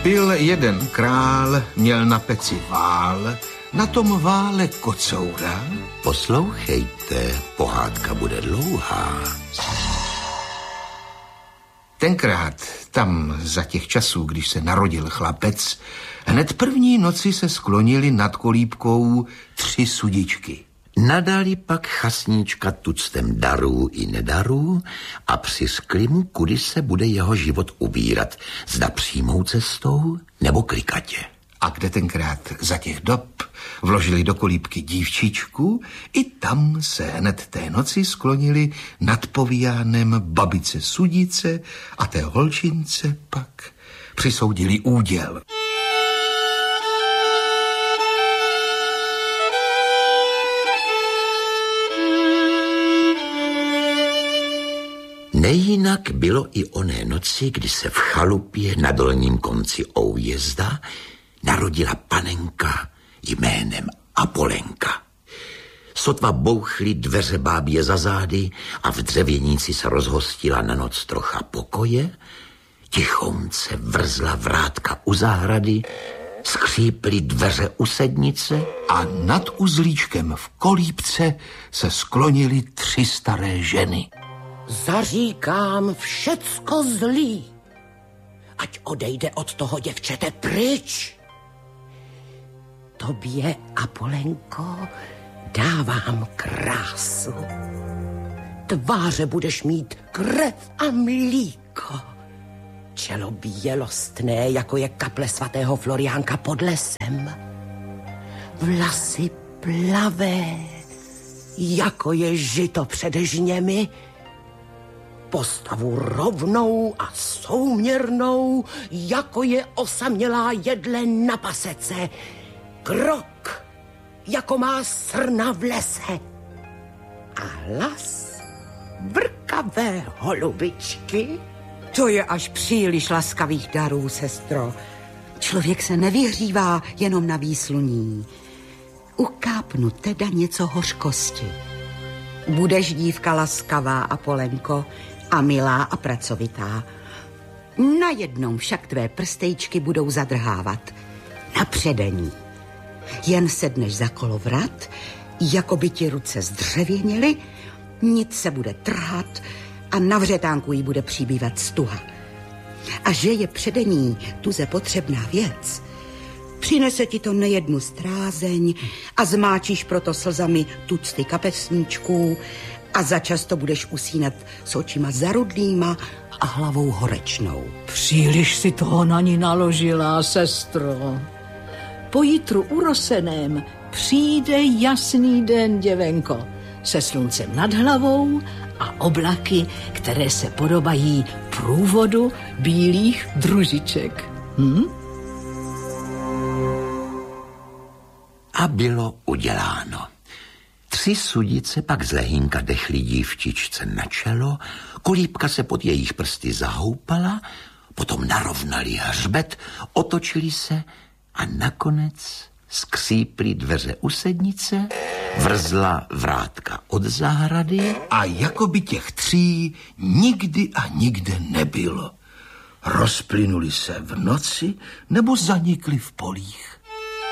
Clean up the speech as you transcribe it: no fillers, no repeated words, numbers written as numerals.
Byl jeden král, měl na peci vál, na tom vále kocoura. Poslouchejte, pohádka bude dlouhá. Tenkrát, tam za těch časů, když se narodil chlapec, hned první noci se sklonili nad kolíbkou 3 sudičky. Nadali pak chasníčka tuctem darů i nedarů a přiskli mu, kudy se bude jeho život ubírat, zda přímou cestou nebo klikatě. A kde tenkrát za těch dob vložili do kolíbky dívčičku, i tam se hned té noci sklonili nad povíjánem babice sudice a té holčince pak přisoudili úděl. Nejinak bylo i oné noci, kdy se v chalupě na dolním konci Oujezda narodila panenka jménem Apolenka. Sotva bouchly dveře bábě za zády a v dřevěnici se rozhostila na noc trocha pokoje, tichounce vrzla vrátka u zahrady, skříply dveře u sednice a nad uzlíčkem v kolíbce se sklonily 3 staré ženy. Zaříkám všecko zlý, ať odejde od toho děvčete pryč. Tobě, Apolenko, dávám krásu. Tváře budeš mít krev a mlíko. Čelo bělostné, jako je kaple svatého Floriánka pod lesem. Vlasy plavé, jako je žito před žněmi. Postavu rovnou a souměrnou, jako je osamělá jedle na pasece. Krok, jako má srna v lese. A hlas vrkavé holubičky. To je až příliš laskavých darů, sestro. Člověk se nevyhřívá jenom na výsluní. Ukápnu teda něco hořkosti. Budeš dívka laskavá, Apolenko, a milá a pracovitá. Najednou však tvé prstejčky budou zadrhávat. Na předení. Jen sedneš za kolovrat, jako by ti ruce zdřevěněly, nic se bude trhat a na vřetánku jí bude přibývat stuha. A že je předení tuze potřebná věc, přinese ti to nejednu strázeň a zmáčíš proto slzami tucty kapesníčků a začasto budeš usínat s očima zarudlýma a hlavou horečnou. Příliš si toho na ní naložila, sestro. Po jitru uroseném přijde jasný den, děvenko, se sluncem nad hlavou a oblaky, které se podobají průvodu bílých družiček. A bylo uděláno. 3 sudice pak zlehínka dechly dívčičce na čelo, kolíbka se pod jejich prsty zahoupala, potom narovnali hřbet, otočili se a nakonec skříply dveře u sednice, vrzla vrátka od zahrady a jako by těch 3 nikdy a nikde nebylo. Rozplynuli se v noci nebo zanikli v polích.